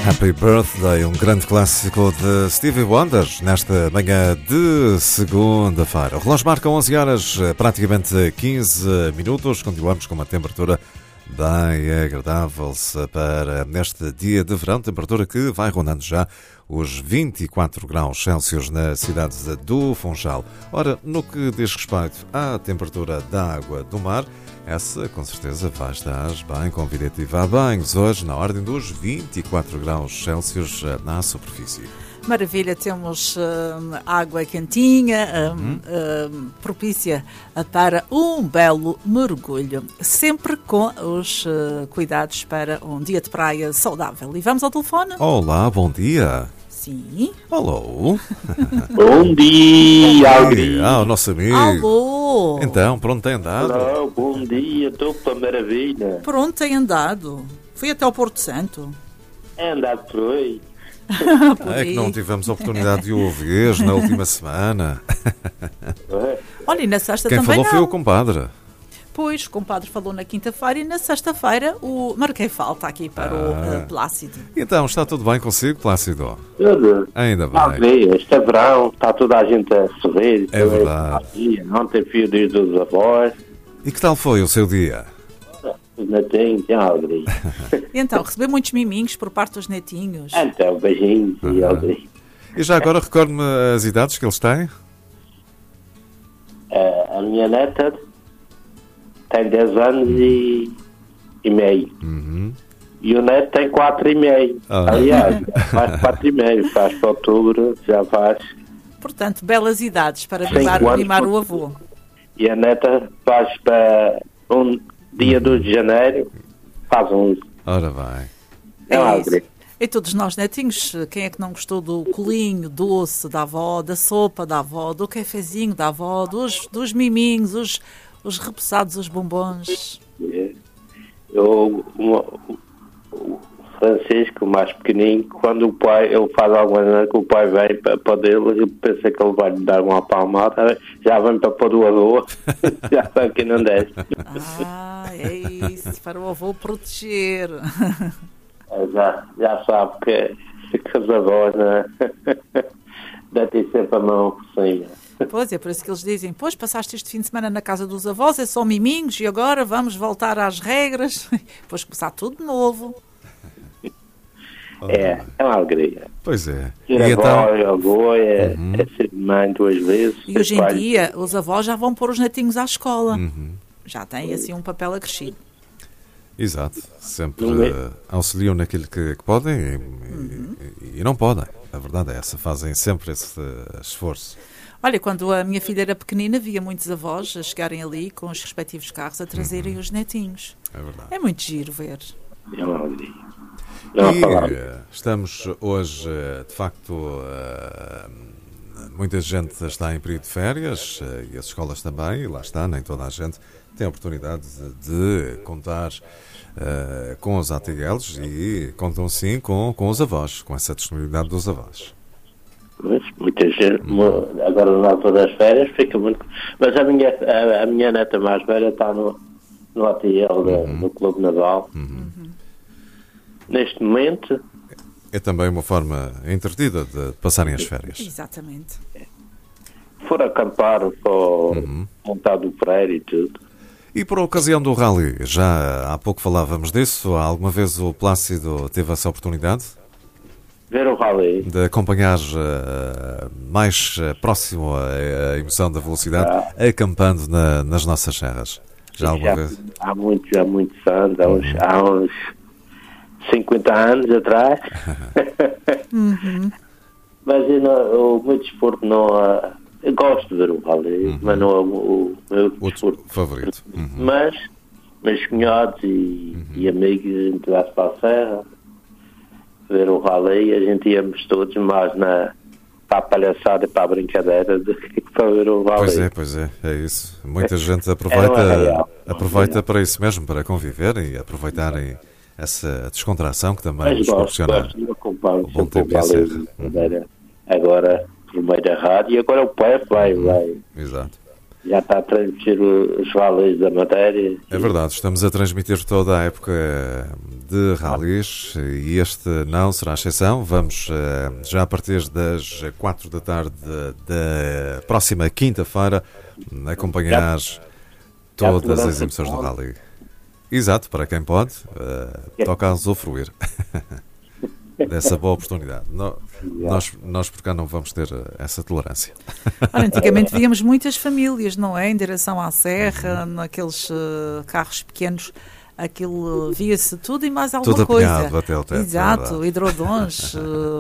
Happy Birthday, um grande clássico de Stevie Wonder, nesta manhã de segunda-feira. O relógio marca 11 horas, praticamente 15 minutos. Continuamos com uma temperatura bem agradável para neste dia de verão, temperatura que vai rondando já os 24 graus Celsius na cidade do Funchal. Ora, no que diz respeito à temperatura da água do mar, essa com certeza vai estar bem convidativa a banhos hoje na ordem dos 24 graus Celsius na superfície. Maravilha, temos água quentinha, propícia para um belo mergulho, sempre com os cuidados para um dia de praia saudável. E vamos ao telefone? Olá, bom dia. Sim. Alô. Bom dia, Aldi. O nosso amigo. Alô. Então, por onde tem andado? Olá, bom dia, estou para maravilha. Por onde tem andado? Fui até ao Porto Santo. É andado por aí. É que não tivemos a oportunidade de o ouvir na última semana. Olha, e na sexta Quem também falou não. foi o compadre. Pois, o compadre falou na quinta-feira e na sexta-feira marquei falta aqui para o Plácido. Então, está tudo bem consigo, Plácido? Tudo. Ainda bem. Aldi, este é verão, está toda a gente a sorrir. É verdade. Ontem fui o dia dos avós. E que tal foi o seu dia? Os netinhos, Aldi. E então, recebeu muitos miminhos por parte dos netinhos. Então, beijinhos, Aldi. E já agora recorde-me as idades que eles têm? A minha neta tem 10 anos e meio. E o neto tem 4 e meio. Aliás, faz 4 e meio, faz para outubro, já faz. Portanto, belas idades para Cinco anos mimar o avô. E a neta faz para dia 2 de janeiro, faz 11. Ora bem. É isso. E todos nós netinhos, quem é que não gostou do colinho doce da avó, da sopa da avó, do cafezinho da avó, dos miminhos, os repousados, os bombons? O Francisco, o mais pequenino, quando o pai ele faz alguma coisa que o pai vem para dele, eu penso que ele vai lhe dar uma palmada, já vem para pôr o avô, já sabe que não desce. É isso, para o avô proteger. Já sabe que os avós, né? Deve ter sempre a mão por cima. Pois é, por isso que eles dizem, pois passaste este fim de semana na casa dos avós, é só miminhos e agora vamos voltar às regras, depois começar tudo de novo. É uma alegria. Pois é. Ser avó é ser mãe 2 vezes. E hoje em dia os avós já vão pôr os netinhos à escola. Já têm assim um papel acrescido. Exato. Sempre auxiliam naquilo que podem e não podem. A verdade é essa. Fazem sempre esse esforço. Olha, quando a minha filha era pequenina, via muitos avós a chegarem ali com os respectivos carros a trazerem os netinhos. É verdade. É muito giro ver. É uma alegria. Estamos hoje, de facto, muita gente está em período de férias e as escolas também, e lá está, nem toda a gente tem a oportunidade de contar com os ATLs e contam sim com os avós, com essa disponibilidade dos avós. Mas muita gente, agora na altura das férias, fica muito. Mas a minha neta mais velha está no ATL do Clube Naval. Neste momento. É também uma forma entretida de passarem as férias. Exatamente. For acampar, for montar do Freire e tudo. E por ocasião do rally, já há pouco falávamos disso, alguma vez o Plácido teve essa oportunidade? Ver o rally. De acompanhar mais próximo a emoção da velocidade, acampando nas nossas serras. Já alguma vez? Há muitos anos, há uns 50 anos atrás. Mas o meu desporto não... eu gosto de ver o rally, mas não é o meu desporto favorito. Mas meus cunhados e amigos, a gente vai para a serra ver o rally, a gente íamos todos mais para a palhaçada e para a brincadeira do que para ver o rally. Pois é isso. Muita gente aproveita para isso mesmo, para conviverem e aproveitarem essa descontração que também nos proporciona o bom tempo e a serra. Agora, por meio da rádio, e agora o PEF vai. Exato. Já está a transmitir os rallies da matéria. É verdade, estamos a transmitir toda a época de rallies e este não será a exceção. Vamos já a partir das 4 da tarde da próxima quinta-feira acompanhar todas as emissões do rally. Exato, para quem pode, toca a usufruir dessa boa oportunidade. Nós por cá não vamos ter essa tolerância. Ora, antigamente víamos muitas famílias, não é? Em direção à serra, naqueles carros pequenos, aquilo via-se tudo e mais alguma tudo coisa. Tudo até o teto. Exato, hidrodons.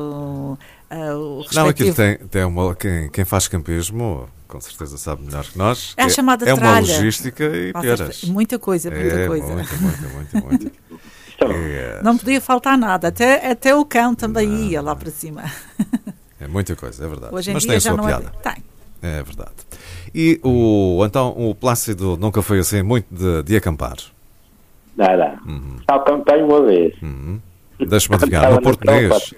Não, aquilo tem uma... Quem faz campismo, com certeza sabe melhor que nós. É a chamada tralha. É uma tralha. logística e peras. Muita coisa. Muito. Não podia faltar nada, até o cão também ia lá para cima. É muita coisa, é verdade. Hoje em Mas dia tem a já sua não piada. Tem. É verdade. E então o Plácido nunca foi assim muito de acampar? Não. Só acampei uma vez. Deixa-me adivinhar, no português.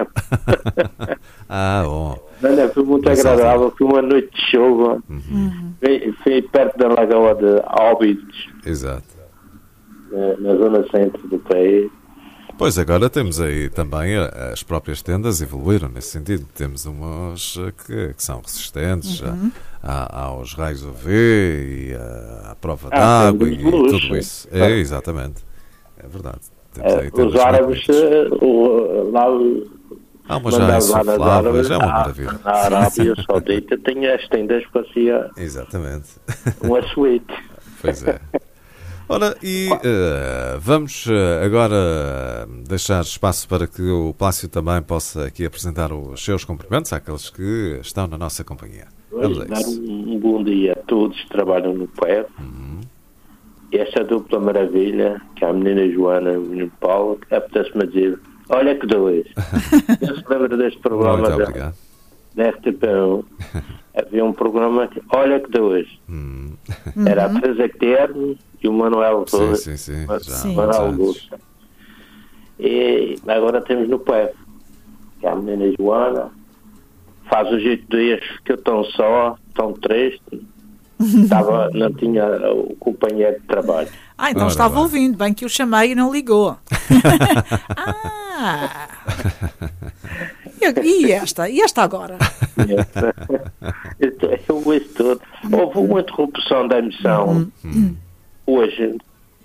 Bom. Foi muito agradável, foi uma noite de chuva. Fui perto da Lagoa de Óbidos. Exato. Na zona centro do país. Pois agora temos aí também as próprias tendas evoluíram nesse sentido. Temos umas que são resistentes aos raios UV e à prova d'água e tudo isso. Exatamente. É verdade. Temos aí os árabes lá há umas já insufláveis, é uma maravilha. Na Arábia Saudita tem as tendas que fazia exatamente uma suíte. Pois é. Ora, e vamos agora deixar espaço para que o Plácido também possa aqui apresentar os seus cumprimentos àqueles que estão na nossa companhia. Vamos dar um bom dia a todos que trabalham no PEP. E esta dupla maravilha, que é a menina Joana e o menino Paulo, que apetece-me dizer, olha que dois. Eu se lembro deste programa da RTP1. Havia um programa que, olha que dois. Era a Teresa Terno e o Manuel Manuel Augusto. E agora temos no PEP, que é a menina Joana, faz os 8 dias que eu estou só, tão triste, não tinha o companheiro de trabalho. Então estava ouvindo, bem que o chamei e não ligou. E esta agora? Eu ouço tudo. Houve uma interrupção da emissão hoje.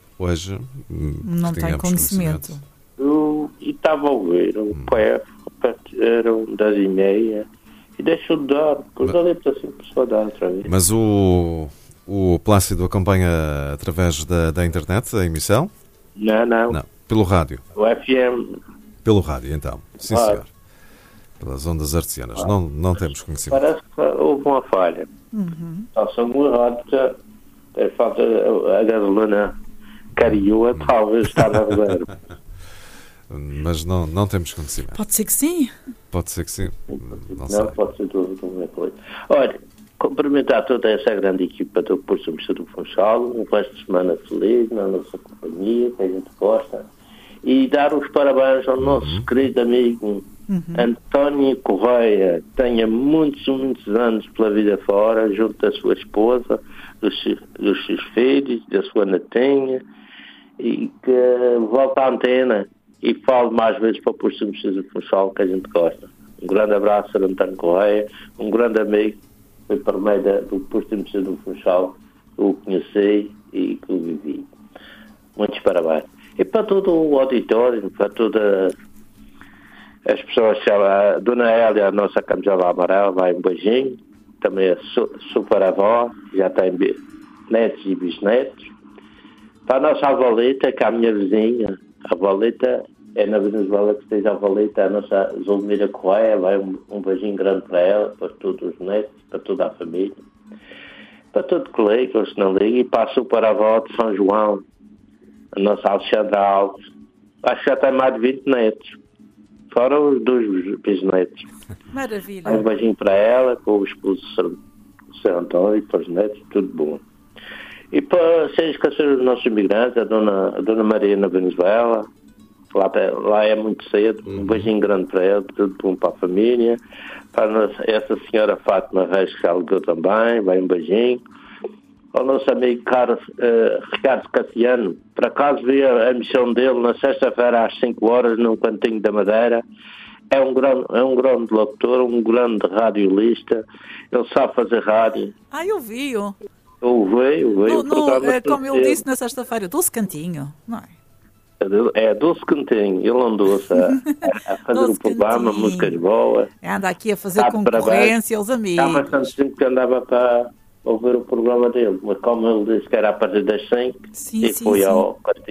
Não tenho conhecimento. E estava a ouvir o PEF, eram 10h30 e deixou de dar, depois ali para 5 pessoas dar outra vez. Mas o Plácido acompanha através da internet a emissão? Não. Pelo rádio? O FM. Pelo rádio, então. Sim, senhor. Pelas ondas artesianas. Não temos conhecimento. Parece que houve uma falha. São muito rápidos. Falta a gasolina carioa, talvez está na reserva. Mas não temos conhecimento. Pode ser que sim. Pode ser que sim. Não pode ser tudo como é coisa. Olha, cumprimentar toda essa grande equipa do Curso do Funchal, um resto de semana feliz na nossa companhia, que a gente gosta, e dar os parabéns ao nosso querido amigo António Correia, que tenha muitos anos pela vida fora, junto da sua esposa, dos seus filhos, da sua netinha, e que volta à antena e fale mais vezes para o Curso do Funchal, que a gente gosta. Um grande abraço a António Correia, um grande amigo, foi por meio do Curso do Funchal que o conheci e que o vivi. Muitos parabéns. E para todo o auditório, para todas as pessoas, a Dona Hélia, a nossa camisola amarela, vai um beijinho. Também a super avó, já tem netos e bisnetos. Para a nossa avalita, que é a minha vizinha, a avalita é na Venezuela que esteja a avalita, a nossa Zulmira Correia, vai um beijinho grande para ela, para todos os netos, para toda a família. Para todo colega, se não liga, e para a super avó de São João, a nossa Alexandra Alves. Acho que já tem mais de 20 netos. Fora os 2 bisnetos. Maravilha. Um beijinho para ela, com o esposo Sr. António e para os netos, tudo bom. E para sem esquecer os nossos imigrantes, a Dona Maria na Venezuela, lá é muito cedo, um beijinho grande para ela, tudo bom para a família. Para essa senhora Fátima Reis, que já ligou também, vai um beijinho. ao nosso amigo Ricardo Cassiano. Por acaso vi a emissão dele na sexta-feira às 5 horas num cantinho da Madeira. É um grande locutor, um grande radiolista. Ele sabe fazer rádio. Eu vi-o. Eu vi. Como ele disse na sexta-feira, Doce Cantinho, não é? É Doce Cantinho. Ele andou-se a fazer o programa, músicas boas. Anda aqui a fazer concorrência aos amigos. Há bastante tempo que andava para ouvir o programa dele, mas como ele disse que era a partir das 5, foi ao